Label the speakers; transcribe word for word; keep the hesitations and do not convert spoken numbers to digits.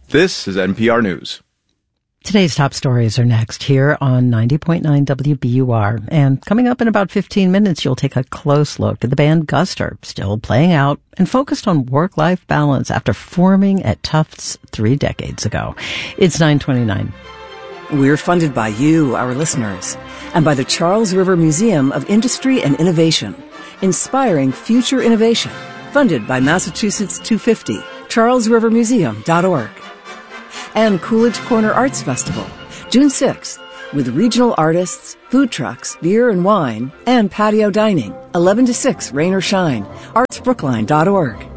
Speaker 1: This is N P R News.
Speaker 2: Today's top stories are next here on ninety point nine W B U R. And coming up in about fifteen minutes, you'll take a close look at the band Guster, still playing out and focused on work-life balance after forming at Tufts three decades ago. It's nine twenty-nine.
Speaker 3: We're funded by you, our listeners, and by the Charles River Museum of Industry and Innovation, inspiring future innovation, funded by Massachusetts two fifty, charles river museum dot org. And Coolidge Corner Arts Festival, June sixth, with regional artists, food trucks, beer and wine, and patio dining, eleven to six, rain or shine, arts brookline dot org.